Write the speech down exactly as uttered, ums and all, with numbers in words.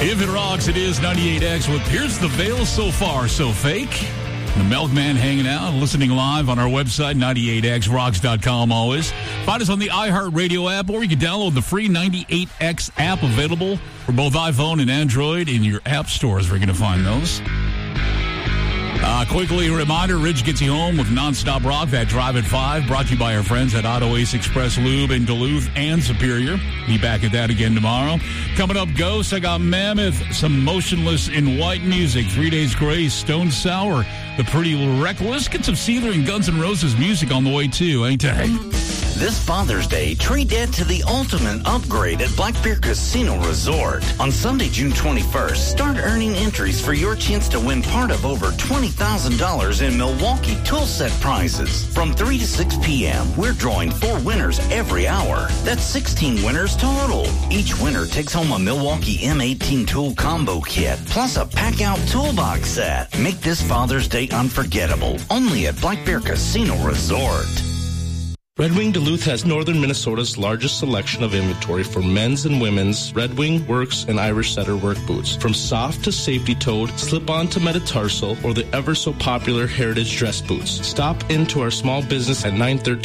If it rocks, it is ninety-eight X with Pierce the Veil. So far, so fake. The Milkman hanging out, listening live on our website, ninety-eight x rocks dot com always. Find us on the iHeartRadio app, or you can download the free ninety-eight X app available for both iPhone and Android in your app stores. We're going to find those. Uh, quickly, a reminder, Ridge gets you home with nonstop rock, that Drive at five, brought to you by our friends at Auto Ace Express Lube in Duluth and Superior. Be back at that again tomorrow. Coming up, Ghost, I got Mammoth, some Motionless in White music, Three Days Grace, Stone Sour, The Pretty Little Reckless. Get some Seether and Guns N' Roses music on the way, too, ain't they? This Father's Day, treat Ed to the ultimate upgrade at Black Bear Casino Resort. On Sunday, June twenty-first, start earning entries for your chance to win part of over twenty thousand dollars in Milwaukee tool set prizes. From three to six p.m., we're drawing four winners every hour. That's sixteen winners total. Each winner takes home a Milwaukee M eighteen tool combo kit, plus a pack-out toolbox set. Make this Father's Day unforgettable. Only at Black Bear Casino Resort. Red Wing Duluth has northern Minnesota's largest selection of inventory for men's and women's Red Wing, Works, and Irish Setter work boots. From soft to safety-toed, slip-on to metatarsal, or the ever-so-popular Heritage dress boots. Stop into our small business at nine thirteen